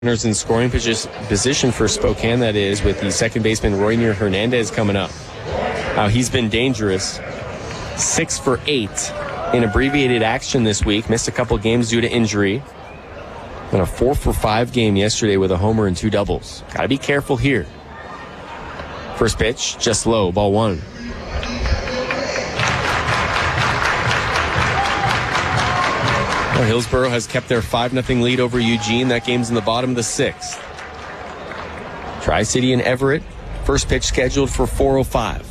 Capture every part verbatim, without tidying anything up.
Runners in scoring position for Spokane, that is, with the second baseman Roynier Hernandez coming up. Now, he's been dangerous. Six for eight in abbreviated action this week. Missed a couple games due to injury. And a four for five game yesterday with a homer and two doubles. Got to be careful here. First pitch, just low, ball one. Well, Hillsborough has kept their five nothing lead over Eugene. That game's in the bottom of the sixth. Tri-City and Everett, first pitch scheduled for four oh five.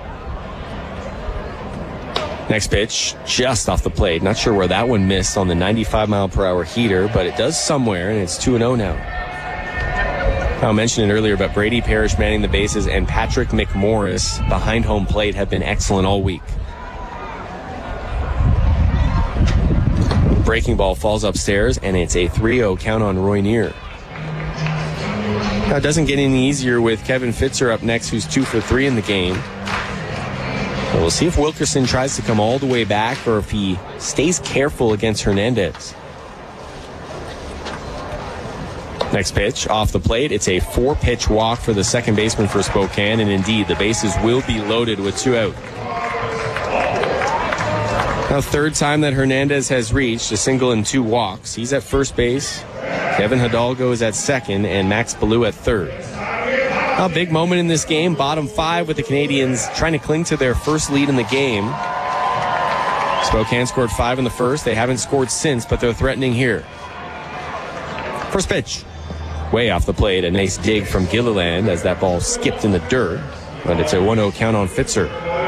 Next pitch, just off the plate. Not sure where that one missed on the ninety-five mile per hour heater, but it does somewhere, and it's two and oh now. I mentioned it earlier, but Brady Parrish manning the bases and Patrick McMorris behind home plate have been excellent all week. Breaking ball falls upstairs, and it's a three oh count on Roynier. Now, it doesn't get any easier with Kevin Fitzer up next, who's two for three in the game. But we'll see if Wilkerson tries to come all the way back or if he stays careful against Hernandez. Next pitch, off the plate. It's a four-pitch walk for the second baseman for Spokane, and indeed, the bases will be loaded with two out. Now, third time that Hernandez has reached a single and two walks. He's at first base. Kevin Hidalgo is at second, and Max Ballou at third. A big moment in this game. Bottom five with the Canadians trying to cling to their first lead in the game. Spokane scored five in the first. They haven't scored since, but they're threatening here. First pitch. Way off the plate. A nice dig from Gilliland as that ball skipped in the dirt. But it's a one oh count on Fitzer.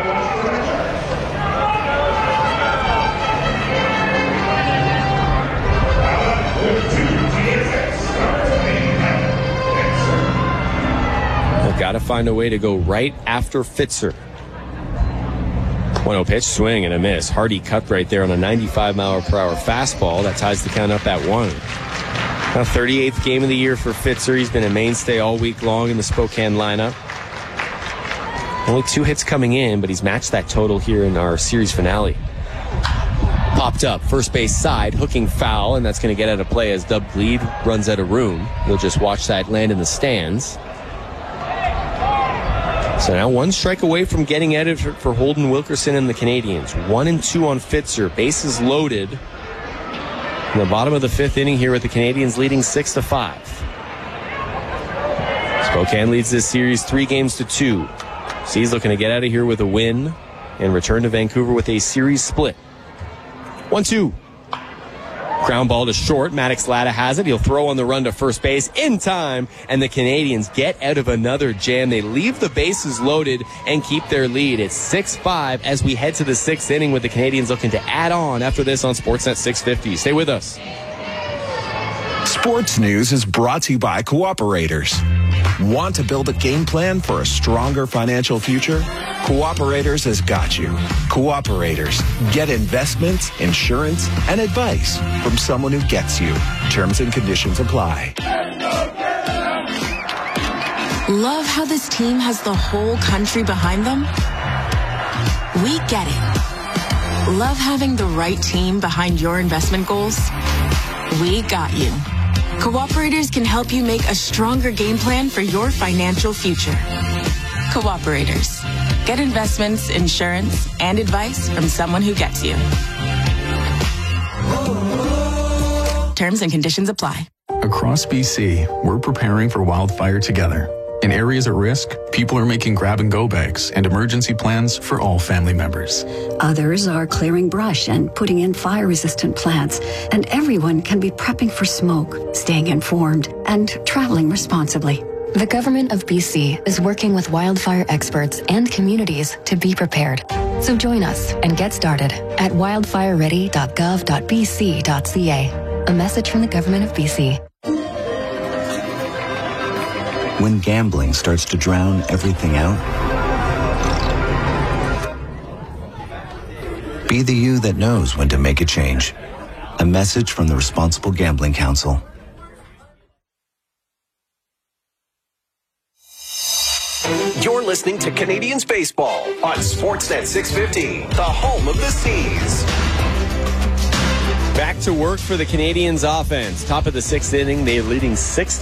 Got to find a way to go right after Fitzer. one oh pitch, swing and a miss. Hardy cut right there on a ninety-five mile per hour fastball. That ties the count up at one. Now, thirty-eighth game of the year for Fitzer. He's been a mainstay all week long in the Spokane lineup. Only two hits coming in, but he's matched that total here in our series finale. Popped up, first base side, hooking foul, and that's going to get out of play as Dub Gleed runs out of room. You'll just watch that land in the stands. So now one strike away from getting at it for, for Holden Wilkerson and the Canadians. One and two on Fitzer. Bases loaded. In the bottom of the fifth inning here with the Canadians leading six to five. Spokane leads this series three games to two. So he's looking to get out of here with a win and return to Vancouver with a series split. One two. Ground ball to short. Maddox Latta has it. He'll throw on the run to first base in time, and the Canadians get out of another jam. They leave the bases loaded and keep their lead. It's six five as we head to the sixth inning with the Canadians looking to add on after this on Sportsnet six fifty. Stay with us. Sports News is brought to you by Cooperators. Want to build a game plan for a stronger financial future? Cooperators has got you. Cooperators. Get investments, insurance, and advice from someone who gets you. Terms and conditions apply. Love how this team has the whole country behind them? We get it. Love having the right team behind your investment goals? We got you. Cooperators can help you make a stronger game plan for your financial future. Cooperators. Get investments, insurance, and advice from someone who gets you. Terms and conditions apply. Across B C, we're preparing for wildfire together. In areas at risk, people are making grab-and-go bags and emergency plans for all family members. Others are clearing brush and putting in fire-resistant plants. And everyone can be prepping for smoke, staying informed, and traveling responsibly. The Government of B C is working with wildfire experts and communities to be prepared. So join us and get started at wildfire ready dot gov dot b c dot c a. A message from the Government of B C. When gambling starts to drown everything out, be the you that knows when to make a change. A message from the Responsible Gambling Council. You're listening to Canadians Baseball on Sportsnet six fifty, the home of the Seas. Back back to work for the Canadiens offense. Top of the sixth inning, they're leading six